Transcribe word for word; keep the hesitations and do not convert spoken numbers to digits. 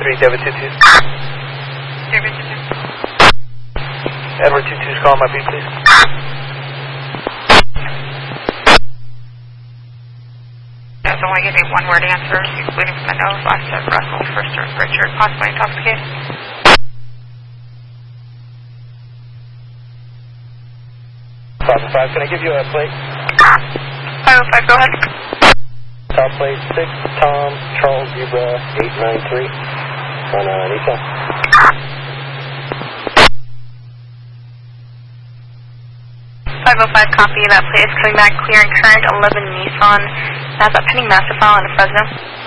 speak to Edward two two. Edward two two. Edward two two's call my beat, please. I was only getting one word answers, including from the nose. Last said Russell, first term Richard, possibly intoxicated. five oh five, can I give you a plate? five oh five, go ahead. Top plate six, Tom, Charles Zebra, eight nine three, on uh, Nissan. five oh five, copy. That plate is coming back clear and current, eleven Nissan. That's a pending master file in Fresno.